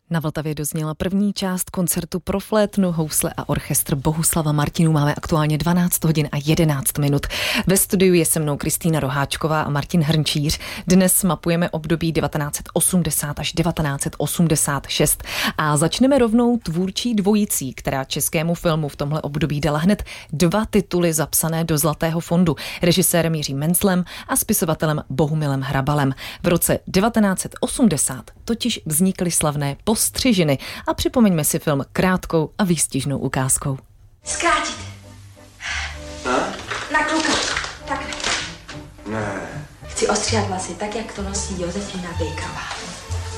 Na Vltavě dozněla první část koncertu pro flétnu, housle a orchestr Bohuslava Martinů. Máme aktuálně 12 hodin a 11 minut. Ve studiu je se mnou Kristýna Roháčková a Martin Hrnčíř. Dnes mapujeme období 1980 až 1986 a začneme rovnou tvůrčí dvojicí, která českému filmu v tomhle období dala hned 2 tituly zapsané do Zlatého fondu. Režisérem Jiřím Menclem a spisovatelem Bohumilem Hrabalem. V roce 1980 totiž vznikly slavné Postřižiny a připomeňme si film krátkou a výstižnou ukázkou. Zkrátit. Na kluka. Tak Ne. chci ostříhat vlasy, tak jak to nosí Josefína Bejkrová.